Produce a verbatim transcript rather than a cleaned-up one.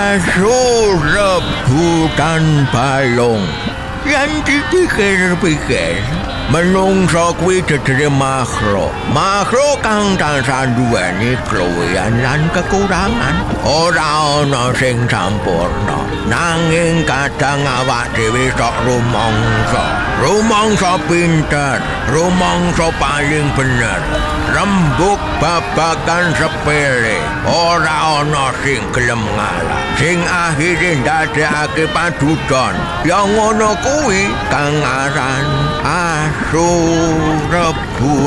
asu rebutan balung. Yang dipikir-pikir, menungso kuwi dedere makhluk. Makhluk kang tansah duweni klowean lan kekurangan. Ora ana sing sampurna, nanging kadang awak dhewe sok rumangsa. Rumangsa pinter, rumangsa paling bener. Rembug babagan sepele, ora ana sing gelem ngalah. Sing akhire ndadekake padudon. Ya ngono kuwi kang aran asu rebu